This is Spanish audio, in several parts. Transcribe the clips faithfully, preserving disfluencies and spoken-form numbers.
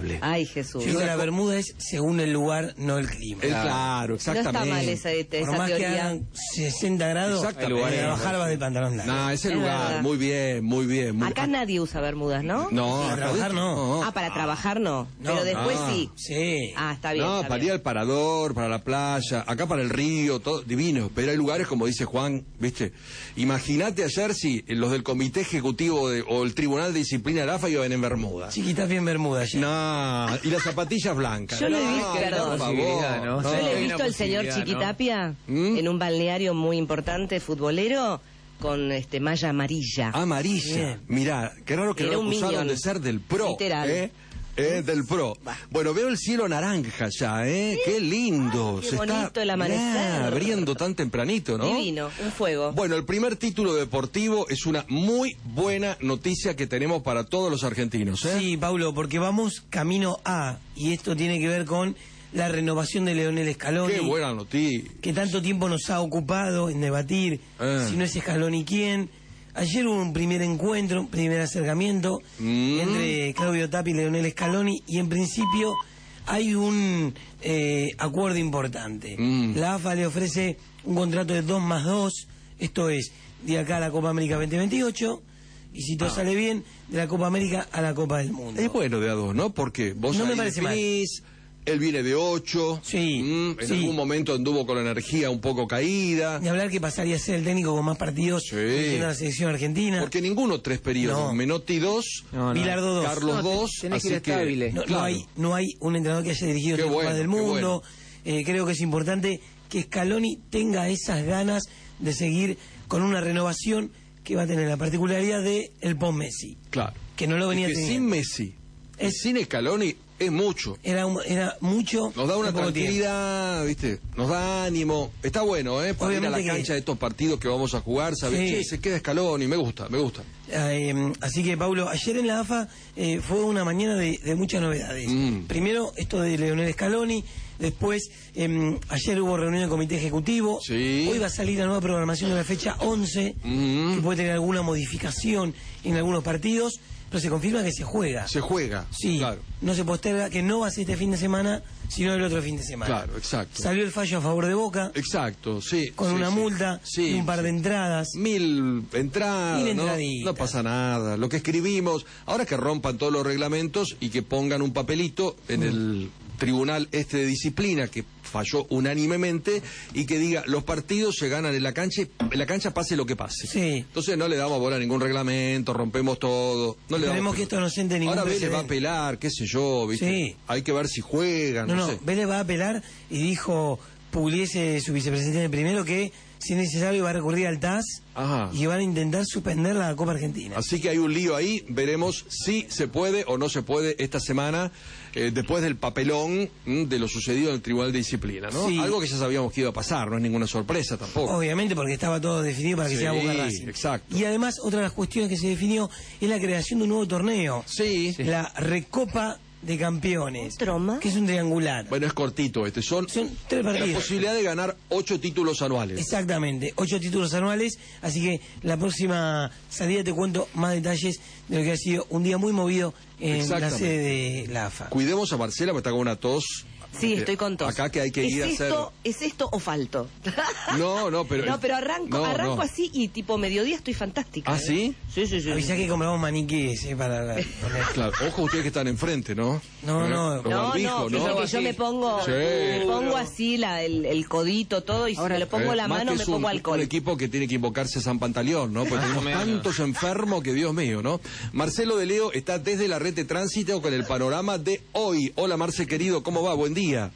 insoportable. Ay, Jesús. Yo digo que la bermuda es según el lugar, no el clima. El, claro, exactamente. No está mal esa, esa Por más teoría. que hagan sesenta grados, Exactamente. para bajar va de pantalón largo. No, ese Es lugar, verdad. muy bien, muy bien. Muy... Acá nadie usa bermudas, ¿no? No, Para trabajar no. Ah, para trabajar no. No, pero después no. sí. Sí. Ah, está bien. No, está para bien. ir al parador, para la playa, acá para el río, todo divino. Pero hay lugares, como dice Juan, ¿viste? Imagínate ayer si los del comité ejecutivo de, o el tribunal de disciplina de la A F A iban en bermuda. Chiquitapia en bermuda ayer. No, y las zapatillas blancas. Yo lo he No, visto, por perdón. favor. ¿no? No. Yo le he Hay visto una al señor posibilidad, ¿no? Chiquitapia ¿Mm? en un balneario muy importante futbolero con este malla amarilla. Amarilla. Bien. Mirá, qué raro que Era no un acusaron minion. de ser del pro. Literal. ¿eh? Eh, del pro. Bueno, veo el cielo naranja ya, ¿eh? Qué lindo. Ay, qué Se bonito está el amanecer. mirá, abriendo tan tempranito, ¿no? Divino, un fuego. Bueno, el primer título deportivo es una muy buena noticia que tenemos para todos los argentinos, ¿eh? Sí, Paulo, porque vamos camino a, y esto tiene que ver con la renovación de Leonel Scaloni. Qué buena noticia. Que tanto tiempo nos ha ocupado en debatir Eh. si no es Scaloni quién. Ayer hubo un primer encuentro, un primer acercamiento Mm. entre Claudio Tapia y Leonel Scaloni, y en principio hay un eh, acuerdo importante. Mm. La A F A le ofrece un contrato de dos más dos, esto es, de acá a la Copa América veinte veintiocho, y si todo Ah. sale bien, de la Copa América a la Copa del Mundo. Es bueno de a dos, ¿no? Porque vos No me ahí parece mal. definís, él viene de ocho. Sí, mm, en sí. algún momento anduvo con la energía un poco caída. Ni hablar que pasaría a ser el técnico con más partidos Sí. en la selección argentina. Porque ninguno tres periodos. No. Menotti dos, No, no. Bilardo dos. Carlos No, te- dos. tenés que así ir estable. No, no claro. hay, no hay un entrenador que haya dirigido Qué tres bueno, Copas del qué Mundo. Eh, creo que es importante que Scaloni tenga esas ganas de seguir con una renovación que va a tener la particularidad de el post Messi, Claro. que no lo venía Es que teniendo. sin Messi, Es- sin Scaloni, es mucho. Era, un- era mucho. Nos da una en poco tiempo. tranquilidad, ¿viste? Nos da ánimo. Está bueno, ¿eh? Para ir a la Obviamente que- cancha de estos partidos que vamos a jugar, ¿sabes? Sí. Che, se queda Scaloni, me gusta, me gusta. Eh, así que, Paulo, ayer en la A F A eh, fue una mañana de, de muchas novedades. Mm. Primero, esto de Leonel Scaloni. Después, eh, ayer hubo reunión del comité ejecutivo. Sí. Hoy va a salir la nueva programación de la fecha once, Mm. que puede tener alguna modificación en algunos partidos, pero se confirma que se juega. Se juega. Sí, Claro. no se posterga, que no va a ser este fin de semana, sino el otro fin de semana. Claro, exacto. Salió el fallo a favor de Boca, Exacto, sí. con sí, una sí. multa Sí, y un par sí. de entradas. Mil entradas, Mil ¿no? entraditas. No pasa nada. Lo que escribimos, ahora que rompan todos los reglamentos y que pongan un papelito en el tribunal este de disciplina que falló unánimemente y que diga los partidos se ganan en la cancha y en la cancha pase lo que pase. Sí. Entonces no le damos bola a ningún reglamento, rompemos todo. No le Esperemos damos que esto no siente ningún Ahora Vélez va a precedente. apelar, qué sé yo, ¿viste? Sí. Hay que ver si juegan, No, no, no, sé. Vélez va a apelar y dijo Pugliese, su vicepresidente primero, que si es necesario va a recurrir al T A S Ajá. y van a intentar suspender la Copa Argentina. Así que hay un lío ahí, veremos si se puede o no se puede esta semana, eh, después del papelón mm, de lo sucedido en el Tribunal de Disciplina, ¿no? Sí. Algo que ya sabíamos que iba a pasar, no es ninguna sorpresa tampoco. Obviamente porque estaba todo definido para que Sí, sea Boca Racing. exacto. Y además otra de las cuestiones que se definió es la creación de un nuevo torneo, Sí. la Recopa de Campeones, ¿Otro más? que es un triangular. Bueno, es cortito este, son Son tres la partidos. posibilidad de ganar ocho títulos anuales. Exactamente, ocho títulos anuales, así que la próxima salida te cuento más detalles de lo que ha sido un día muy movido en la Exactamente. sede de la A F A. Cuidemos a Marcela, porque está con una tos. Sí, Eh, estoy con tos. Acá que hay que ¿Es ir a hacer... esto, ¿Es esto o falto? No, no, pero... No, pero arranco, No, arranco no. así y tipo mediodía estoy fantástica. ¿Ah, ¿eh? sí? Sí, sí, sí. Avisá que compramos maniquíes eh, para la- poner. Claro, ojo ustedes que están enfrente, ¿no? No, Eh, no. los No, barbijos, no, ¿no? fíjate que yo me pongo, Sí. me pongo así la, el, el codito, todo, y si me le pongo Eh, la más mano que me es un, pongo alcohol. un equipo que tiene que invocarse San Pantaleón, ¿no? Porque tenemos menos. tantos enfermos que Dios mío, ¿no? Marcelo de Leo está desde la red de tránsito con el panorama de hoy. Hola, Marce querido, ¿cómo va? Buen día.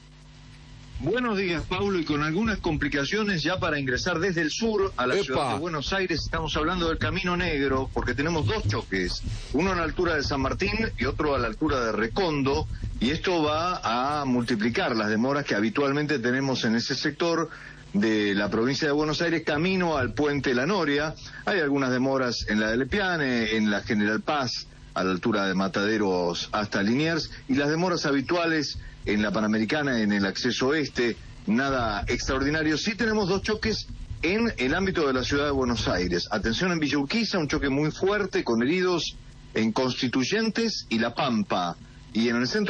Buenos días, Paulo, y con algunas complicaciones ya para ingresar desde el sur a la Epa. ciudad de Buenos Aires. Estamos hablando del Camino Negro, porque tenemos dos choques, uno a la altura de San Martín y otro a la altura de Recondo, y esto va a multiplicar las demoras que habitualmente tenemos en ese sector de la provincia de Buenos Aires camino al puente La Noria. Hay algunas demoras en la de Lepiane, en la General Paz, a la altura de Mataderos hasta Liniers, y las demoras habituales en la Panamericana, en el acceso este, nada extraordinario. Sí tenemos dos choques en el ámbito de la ciudad de Buenos Aires. Atención en Villa Urquiza, un choque muy fuerte con heridos en Constituyentes y La Pampa. Y en el centro